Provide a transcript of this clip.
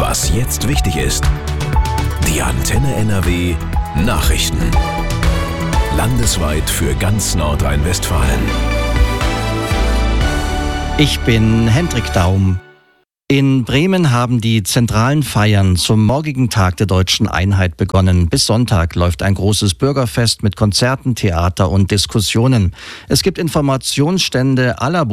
Was jetzt wichtig ist. Die Antenne NRW Nachrichten. Landesweit für ganz Nordrhein-Westfalen. Ich bin Hendrik Daum. In Bremen haben die zentralen Feiern zum morgigen Tag der Deutschen Einheit begonnen. Bis Sonntag läuft ein großes Bürgerfest mit Konzerten, Theater und Diskussionen. Es gibt Informationsstände aller